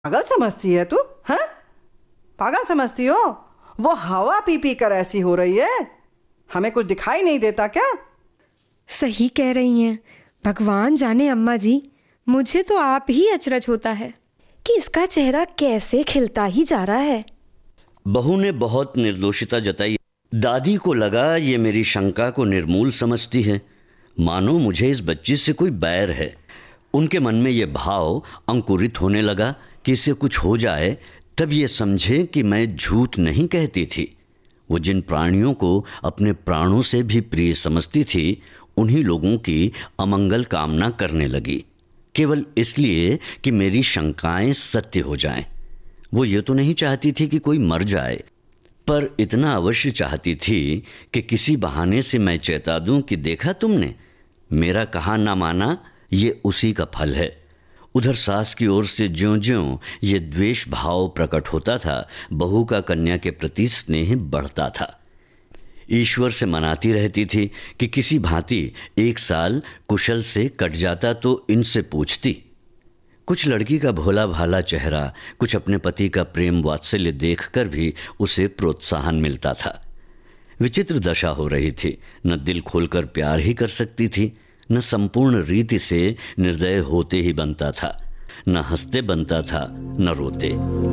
पागल समझती है तू? हैं? पागल समझती हो? वो हवा पी पी कर ऐसी हो रही है, हमें कुछ दिखाई नहीं देता क्या? सही कह रही हैं। भगवान जाने अम्मा जी, मुझे तो आप ही अचरज होता है कि इसका चेहरा कैसे खिलता ही जा रहा है। बहू ने बहुत निर्दोषिता जताई। दादी को लगा ये मेरी शंका को निर्मूल समझती है, मानो मुझे इस बच्ची से कोई बैर है। उनके मन में ये भाव अंकुरित होने लगा कि इसे कुछ हो जाए तब ये समझे कि मैं झूठ नहीं कहती थी। वो जिन प्राणियों को अपने प्राणों से भी प्रिय समझती थी, उन्हीं लोगों की अमंगल कामना करने लगी, केवल इसलिए कि मेरी शंकाएं सत्य हो जाएं। वो ये तो नहीं चाहती थी कि कोई मर जाए, पर इतना अवश्य चाहती थी कि किसी बहाने से मैं चेता दूं कि देखा तुमने, मेरा कहा ना माना ये उसी का फल है। उधर सास की ओर से ज्यों-ज्यों ये द्वेष भाव प्रकट होता था, बहू का कन्या के प्रति स्नेह बढ़ता था। ईश्वर से मनाती रहती थी कि किसी भांति एक साल कुशल से कट जाता तो इनसे पूछती। कुछ लड़की का भोला भाला चेहरा, कुछ अपने पति का प्रेम वात्सल्य देखकर भी उसे प्रोत्साहन मिलता था। विचित्र दशा हो रही थी, न दिल खोलकर प्यार ही कर सकती थी, न संपूर्ण रीति से निर्दय होते ही बनता था, न हंसते बनता था, न रोते।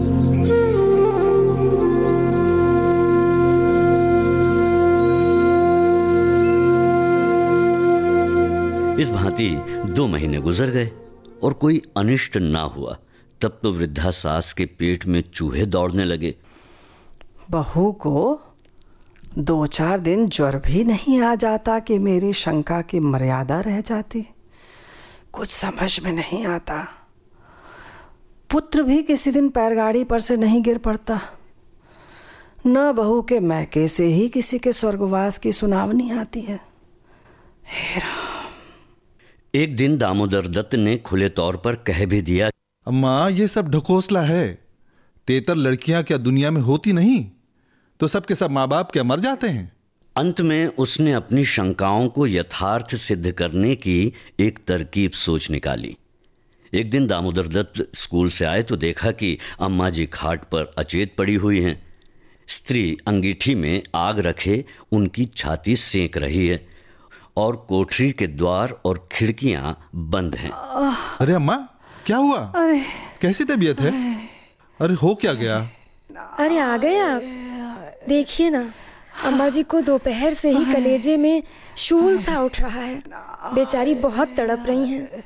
इस भांति 2 महीने गुजर गए और कोई अनिष्ट ना हुआ। तब तो वृद्धा सास के पेट में चूहे दौड़ने लगे। बहू को 2-4 दिन ज्वर भी नहीं आ जाता कि मेरी शंका की मर्यादा रह जाती। कुछ समझ में नहीं आता। पुत्र भी किसी दिन पैरगाड़ी पर से नहीं गिर पड़ता। न बहू के मैके से ही किसी के स्वर्गवास की सुनावनी आती है। हे राम। एक दिन दामोदर दत्त ने खुले तौर पर कह भी दिया, अम्मा ये सब ढकोसला है। तेतर लड़कियां क्या दुनिया में होती नहीं? तो सबके सब माँ बाप क्या मर जाते हैं? अंत में उसने अपनी शंकाओं को यथार्थ सिद्ध करने की एक तरकीब सोच निकाली। एक दिन दामोदर दत्त स्कूल से आए तो देखा कि अम्मा जी खाट पर अचेत पड़ी हुई हैं। स्त्री अंगीठी में आग रखे उनकी छाती सेंक रही है और कोठरी के द्वार और खिड़कियां बंद हैं। अरे अम्मा, क्या हुआ? अरे कैसी तबीयत है? अरे हो क्या गया? अरे आ गए आप। देखिए ना, अम्मा जी को दोपहर से ही कलेजे में शूल सा उठ रहा है। बेचारी बहुत तड़प रही हैं।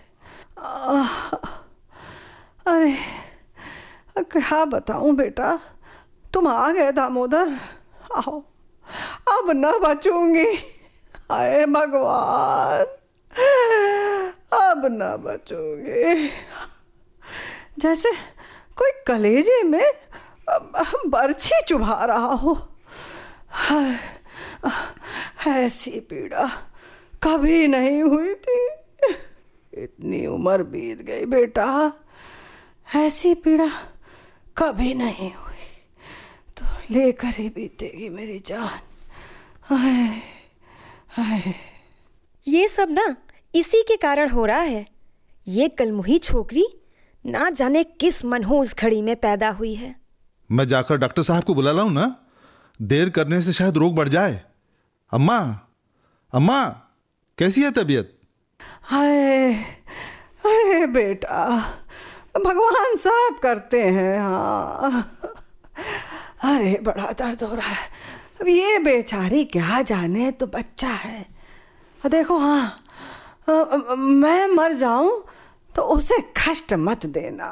अरे क्या बताऊं बेटा, तुम आ गए दामोदर। आओ, अब न बचूंगी। हाय भगवान, अब न बचूंगी। जैसे कोई कलेजे में बर्छी चुभा रहा हो। ऐसी पीड़ा कभी नहीं हुई थी। इतनी उम्र बीत गई बेटा, ऐसी पीड़ा कभी नहीं हुई। तो लेकर ही बीतेगी मेरी जान। हाय हाय। ये सब ना इसी के कारण हो रहा है। ये कलमुही छोकरी ना जाने किस मनहूस घड़ी में पैदा हुई है। मैं जाकर डॉक्टर साहब को बुला लाऊं ना? देर करने से शायद रोग बढ़ जाए। अम्मा, अम्मा कैसी है तबीयत? हाय, अरे बेटा, भगवान सब करते हैं। हाँ, अरे बड़ा दर्द हो रहा है। अब ये बेचारी क्या जाने, तो बच्चा है। देखो, हाँ, मैं मर जाऊं तो उसे कष्ट मत देना।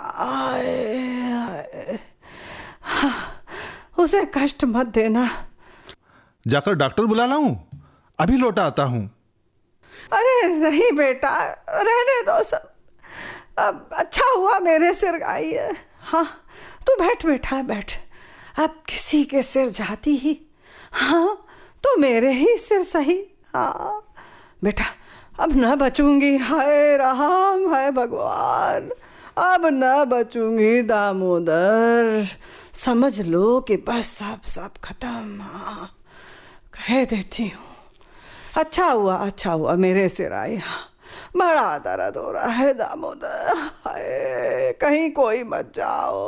हाँ, उसे कष्ट मत देना। जाकर डॉक्टर बुला लाऊं? अभी लौटा आता हूं। अरे नहीं बेटा, रहने दो सब। अब अच्छा हुआ मेरे सिर आई है। हाँ, तू बैठ बेटा, बैठ। अब किसी के सिर जाती ही, हाँ, तो मेरे ही सिर सही। हाँ बेटा, अब न बचूंगी। हाय राम, हाय भगवान, अब न बचूंगी दामोदर। समझ लो कि बस सब खत्म। हाँ, कह देती हूँ। अच्छा हुआ मेरे सिर आई। बड़ा दर्द हो रहा है दामोदर। हाय, कहीं कोई मत जाओ।